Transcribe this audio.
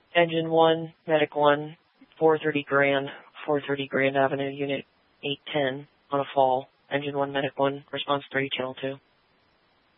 Engine 1, Medic 1, 430 Grand Avenue, Unit 810 on a fall. Engine 1, Medic 1, response 3, Channel 2.